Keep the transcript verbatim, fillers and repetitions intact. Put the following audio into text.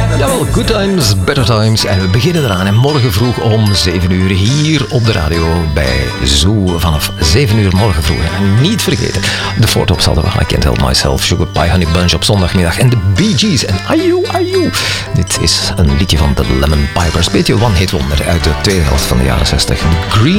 Jawel, Good Times, Better Times. En we beginnen eraan. En morgen vroeg om zeven uur hier op de radio bij Zoo. Vanaf zeven uur morgen vroeg. En niet vergeten, de Four Tops hadden we. I Can't Help Myself, Sugar Pie Honey Bunch op zondagmiddag. En de Bee Gees en Ayu Ayu. Dit is een liedje van de Lemon Pipers. Beetje one-hit wonder uit de tweede helft van de jaren zestig. Green